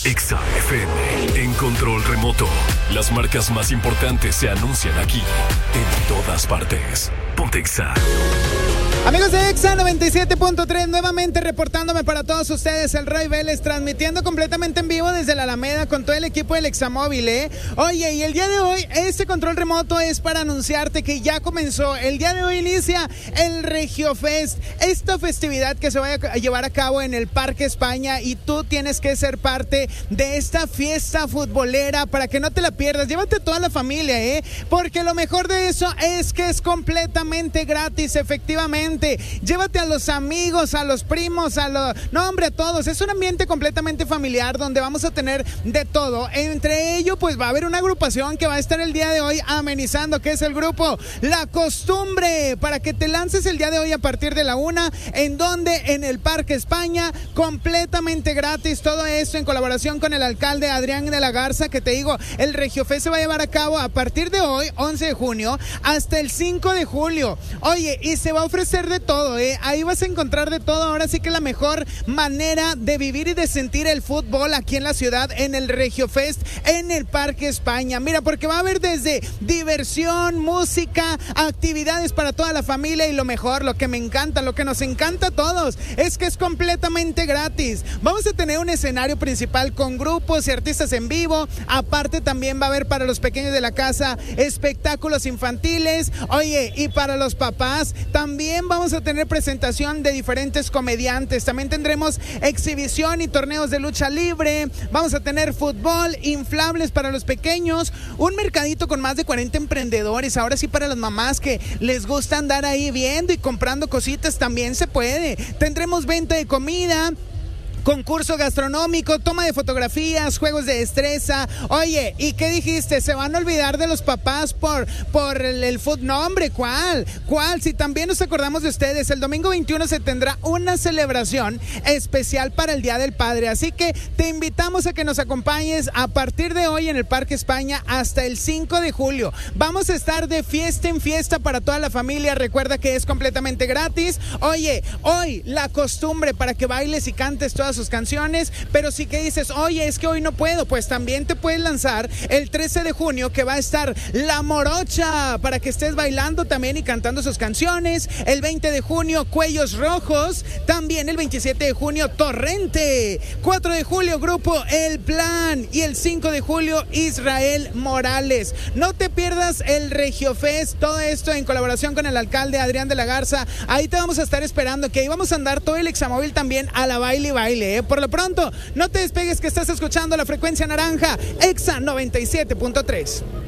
Exa FM, en control remoto. Las marcas más importantes se anuncian aquí, en todas partes. Ponte Exa. Amigos de Exa 97.3, nuevamente reportándome para todos ustedes, el Roy Vélez, transmitiendo completamente en vivo desde la Alameda con todo el equipo del Examóvil, Oye, y el día de hoy, este control remoto es para anunciarte que ya comenzó. El día de hoy inicia el Regio Fest, esta festividad que se va a llevar a cabo en el Parque España, y tú tienes que ser parte de esta fiesta futbolera para que no te la pierdas. Llévate a toda la familia, porque lo mejor de eso es que es completamente gratis, efectivamente. Llévate a los amigos, a los primos, a todos. Es un ambiente completamente familiar donde vamos a tener de todo. Entre ello, pues va a haber una agrupación que va a estar el día de hoy amenizando, que es el grupo La Costumbre, para que te lances el día de hoy a partir de la 1, en el Parque España, completamente gratis. Todo esto en colaboración con el alcalde Adrián de la Garza, que te digo, el Regiofest se va a llevar a cabo a partir de hoy, 11 de junio, hasta el 5 de julio. Oye, y se va a ofrecer de todo, ahí vas a encontrar de todo. Ahora sí que la mejor manera de vivir y de sentir el fútbol aquí en la ciudad, en el Regiofest, en el Parque España. Mira, porque va a haber desde diversión, música, actividades para toda la familia, y lo mejor, lo que me encanta, lo que nos encanta a todos, es que es completamente gratis. Vamos a tener un escenario principal con grupos y artistas en vivo. Aparte, también va a haber para los pequeños de la casa espectáculos infantiles. Oye, y para los papás también vamos a tener presentación de diferentes comediantes. También tendremos exhibición y torneos de lucha libre. Vamos a tener fútbol, inflables para los pequeños, un mercadito con más de 40 emprendedores. Ahora sí, para las mamás que les gusta andar ahí viendo y comprando cositas, también se puede. Tendremos venta de comida, concurso gastronómico, toma de fotografías, juegos de destreza. Oye, ¿y qué dijiste? ¿Se van a olvidar de los papás por el fútbol? No, hombre, ¿cuál? Si también nos acordamos de ustedes, el domingo 21 se tendrá una celebración especial para el Día del Padre. Así que te invitamos a que nos acompañes a partir de hoy en el Parque España hasta el 5 de julio. Vamos a estar de fiesta en fiesta para toda la familia. Recuerda que es completamente gratis. Oye, hoy La Costumbre, para que bailes y cantes todas sus canciones. Pero sí que dices, oye, es que hoy no puedo, pues también te puedes lanzar el 13 de junio, que va a estar La Morocha, para que estés bailando también y cantando sus canciones. El 20 de junio, Cuellos Rojos. También el 27 de junio, Torrente. 4 de julio, grupo El Plan. Y el 5 de julio, Israel Morales. No te pierdas el Regiofest, todo esto en colaboración con el alcalde Adrián de la Garza. Ahí te vamos a estar esperando, que ahí vamos a andar todo el Examóvil también a la baile y baile. Por lo pronto, no te despegues, que estás escuchando la frecuencia naranja, Exa 97.3.